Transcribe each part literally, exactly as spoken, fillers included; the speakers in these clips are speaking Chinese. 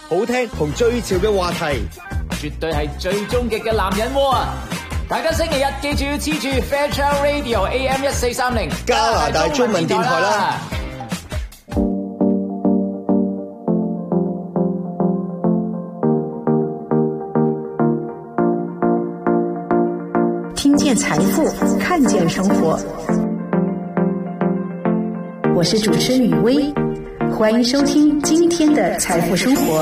好聽同最潮嘅話題， 絕對係最終極嘅男人窩啊！大家星期日記住要黐住 Fairchild Radio A M 一四三零加拿大中文電台啦。 听见财富，看见生活。我是主持人雨薇，欢迎收听今天的财富生活。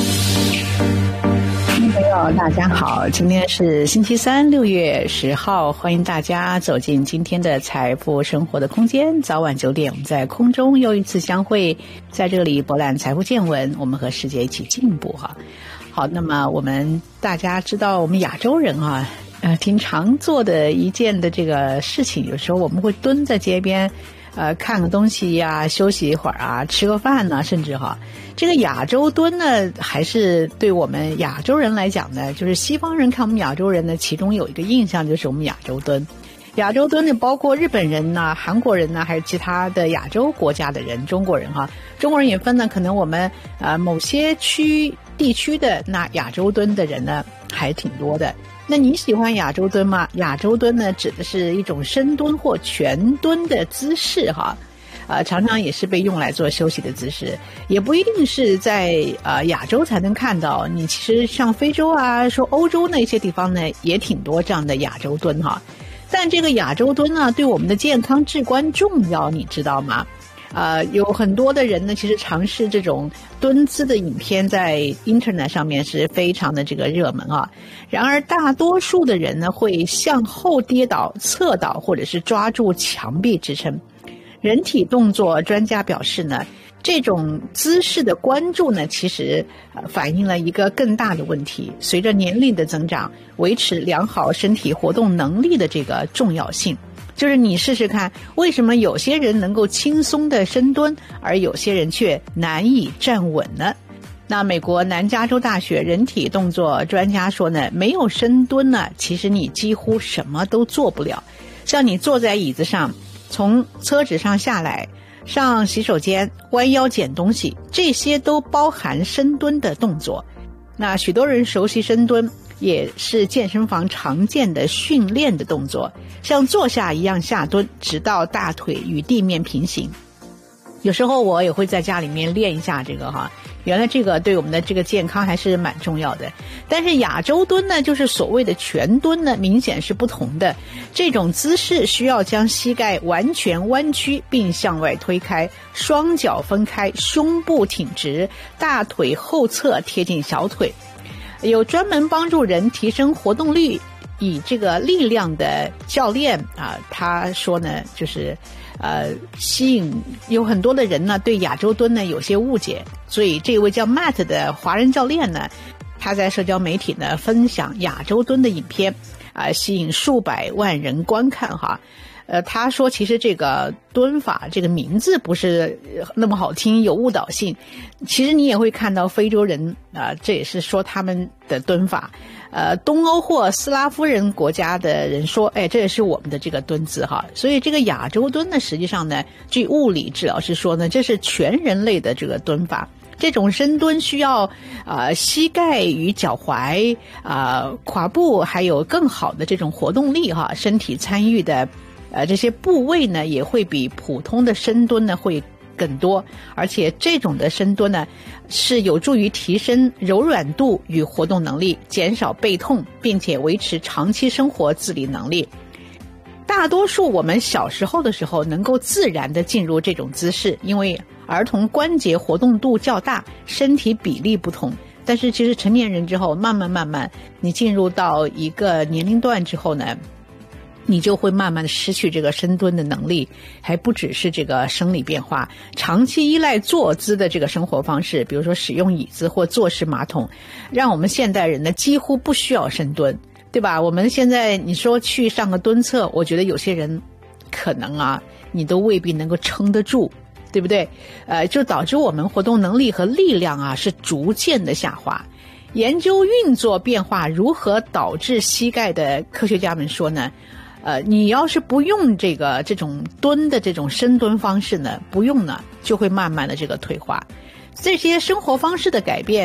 听众朋友大家好，今天是星期三六月十号，欢迎大家走进今天的财富生活的空间。早晚九点我们在空中又一次相会，在这里博览财富见闻，我们和世界一起进步哈。好，那么我们大家知道我们亚洲人啊呃，挺常做的一件的这个事情，有时候我们会蹲在街边，呃，看个东西呀，休息一会儿啊，吃个饭呢，甚至哈，这个亚洲蹲呢，还是对我们亚洲人来讲呢，就是西方人看我们亚洲人呢，其中有一个印象就是我们亚洲蹲。亚洲蹲呢，包括日本人呐、韩国人呐，还有其他的亚洲国家的人，中国人哈，中国人也分呢，可能我们呃某些区地区的那亚洲蹲的人呢，还挺多的。那你喜欢亚洲蹲吗？亚洲蹲呢，指的是一种深蹲或全蹲的姿势哈，呃，常常也是被用来做休息的姿势，也不一定是在呃亚洲才能看到。你其实像非洲啊，说欧洲那些地方呢，也挺多这样的亚洲蹲哈。但这个亚洲蹲呢，对我们的健康至关重要，你知道吗？呃，有很多的人呢，其实尝试这种蹲姿的影片在 Internet 上面是非常的这个热门啊。然而大多数的人呢，会向后跌倒、侧倒，或者是抓住墙壁支撑。人体动作专家表示呢，这种姿势的关注呢，其实、呃、反映了一个更大的问题，随着年龄的增长，维持良好身体活动能力的这个重要性。就是你试试看，为什么有些人能够轻松的深蹲，而有些人却难以站稳呢？那美国南加州大学人体动作专家说呢，没有深蹲呢，其实你几乎什么都做不了。像你坐在椅子上，从车子上下来，上洗手间，弯腰捡东西，这些都包含深蹲的动作。那许多人熟悉深蹲，也是健身房常见的训练的动作，像坐下一样下蹲，直到大腿与地面平行。有时候我也会在家里面练一下这个哈，原来这个对我们的这个健康还是蛮重要的。但是亚洲蹲呢，就是所谓的全蹲呢，明显是不同的。这种姿势需要将膝盖完全弯曲并向外推开，双脚分开，胸部挺直，大腿后侧贴近小腿。有专门帮助人提升活动力以这个力量的教练啊，他说呢，就是呃吸引有很多的人呢对亚洲蹲呢有些误解，所以这位叫 Matt 的华人教练呢，他在社交媒体呢分享亚洲蹲的影片啊、呃，吸引数百万人观看哈。呃，他说其实这个蹲法这个名字不是那么好听，有误导性。其实你也会看到非洲人啊、呃，这也是说他们的蹲法。呃，东欧或斯拉夫人国家的人说，哎，这也是我们的这个蹲姿哈。所以这个亚洲蹲呢，实际上呢，据物理治疗师说呢，这是全人类的这个蹲法。这种深蹲需要啊、呃、膝盖与脚踝啊、呃、胯部还有更好的这种活动力哈，身体参与的。呃，这些部位呢也会比普通的深蹲呢会更多，而且这种的深蹲呢是有助于提升柔软度与活动能力，减少背痛，并且维持长期生活自理能力。大多数我们小时候的时候能够自然的进入这种姿势，因为儿童关节活动度较大，身体比例不同。但是其实成年人之后，慢慢慢慢，你进入到一个年龄段之后呢，你就会慢慢的失去这个深蹲的能力，还不只是这个生理变化，长期依赖坐姿的这个生活方式，比如说使用椅子或坐式马桶，让我们现代人呢几乎不需要深蹲，对吧？我们现在你说去上个蹲厕，我觉得有些人可能啊，你都未必能够撑得住，对不对？呃，就导致我们活动能力和力量啊是逐渐的下滑。研究运作变化如何导致膝盖的科学家们说呢，呃，你要是不用这个这种蹲的这种深蹲方式呢，不用呢，就会慢慢的这个退化。这些生活方式的改变